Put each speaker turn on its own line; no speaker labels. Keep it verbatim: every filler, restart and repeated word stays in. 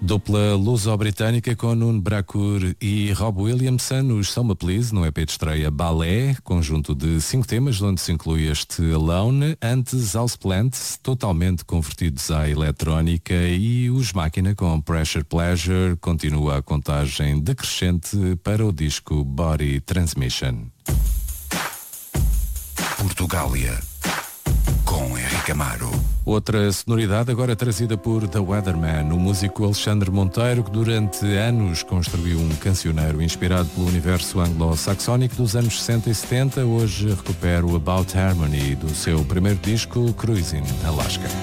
Dupla luso-britânica com Nuno Bracur e Rob Williamson, os Soma Please, no E P de estreia Ballet, conjunto de cinco temas, onde se inclui este Alone, antes Houseplants, totalmente convertidos à eletrónica, e os Máquina com Pressure Pleasure. Continua a contagem decrescente para o disco Body Transmission.
Portugália, com Henrique Amaro.
Outra sonoridade agora trazida por The Weatherman, o músico Alexandre Monteiro, que durante anos construiu um cancioneiro inspirado pelo universo anglo-saxónico dos anos sessenta e setenta, hoje recupera o About Harmony do seu primeiro disco, Cruising Alaska.